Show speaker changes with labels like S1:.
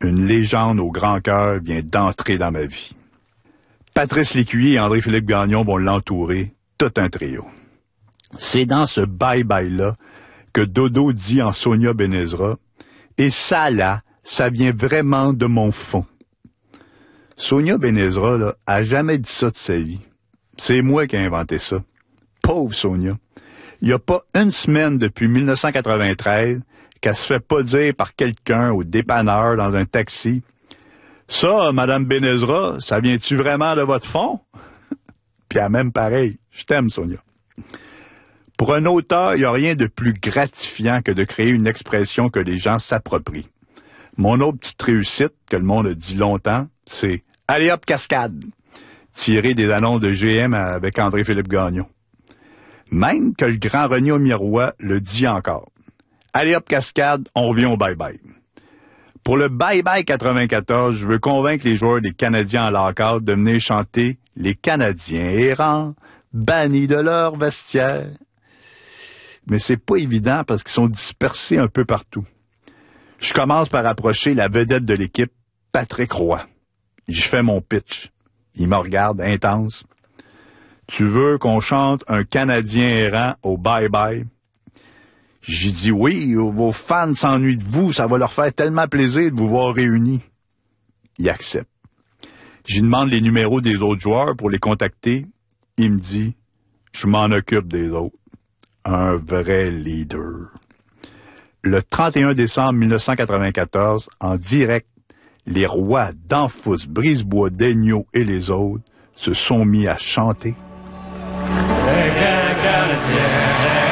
S1: Une légende au grand cœur vient d'entrer dans ma vie. Patrice Lécuyer et André-Philippe Gagnon vont l'entourer, tout un trio. C'est dans ce bye-bye-là que Dodo dit en Sonia Benezra, « Et ça, là, ça vient vraiment de mon fond. » Sonia Benezra, là, a jamais dit ça de sa vie. C'est moi qui ai inventé ça. Pauvre Sonia. Il n'y a pas une semaine depuis 1993 qu'elle se fait pas dire par quelqu'un au dépanneur dans un taxi, « Ça, Madame Benezra, ça vient-tu vraiment de votre fond? » Puis elle même pareil. Je t'aime, Sonia. Pour un auteur, il n'y a rien de plus gratifiant que de créer une expression que les gens s'approprient. Mon autre petite réussite, que le monde a dit longtemps, c'est « Allez hop, cascade », tiré des annonces de GM avec André-Philippe Gagnon. Même que le grand René Aumirois le dit encore. « Allez hop, cascade, on revient au bye-bye ». Pour le bye-bye 94, je veux convaincre les joueurs des Canadiens en lockout de venir chanter « Les Canadiens errants, bannis de leur vestiaire ». Mais c'est pas évident parce qu'ils sont dispersés un peu partout. Je commence par approcher la vedette de l'équipe, Patrick Roy. Je fais mon pitch. Il me regarde intense. « Tu veux qu'on chante un Canadien errant au bye-bye? » J'ai dit « Oui, vos fans s'ennuient de vous, ça va leur faire tellement plaisir de vous voir réunis. » Il accepte. J'y demande les numéros des autres joueurs pour les contacter. Il me dit « Je m'en occupe des autres. » Un vrai leader. Le 31 décembre 1994, en direct, les Rois d'Anfous, Brisebois, Daigneault et les autres se sont mis à chanter. Les Canadiens